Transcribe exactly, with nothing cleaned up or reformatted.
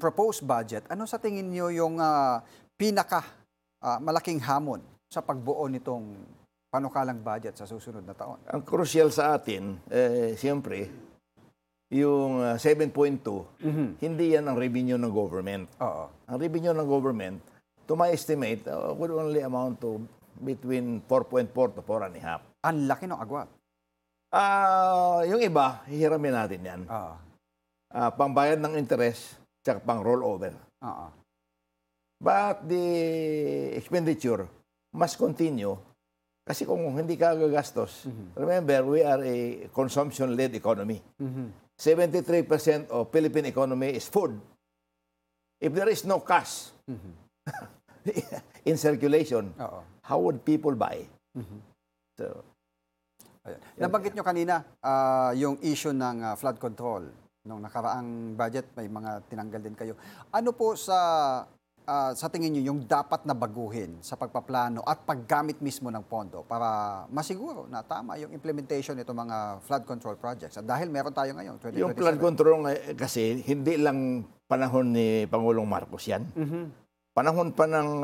proposed budget, ano sa tingin niyo yung ah, pinaka ah, malaking hamon sa pagbuo nitong panukalang budget sa susunod na taon? Ang crucial sa atin, eh, siyempre, yung uh, seven point two, Mhm. hindi yan ang revenue ng government. Oo. Ang revenue ng government, to my estimate, uh, would only amount to between four point four to four and a half. Ang laki ng agwat. Ah, yung iba, hihiramin natin yan. Oo. Ah, pangbayad ng interest, tsaka pang rollover. Oo. But the expenditure must continue kasi kung hindi ka gagastos, remember, we are a consumption-led economy. Mhm. seventy-three percent of Philippine economy is food. If there is no cash in circulation, Oo. how would people buy? So, Ayan. Nabanggit nyo kanina ah, yung issue ng ah, flood control. Nung nakaraang budget, may mga tinanggal din kayo. Ano po sa ah, sa tingin nyo yung dapat na baguhin sa pagpaplano at paggamit mismo ng pondo para masiguro na tama yung implementation nito mga flood control projects? At dahil meron tayo ngayon, twenty twenty-seven. yung flood control eh, kasi hindi lang panahon ni Pangulong Marcos yan. Mhm. Panahon pa ng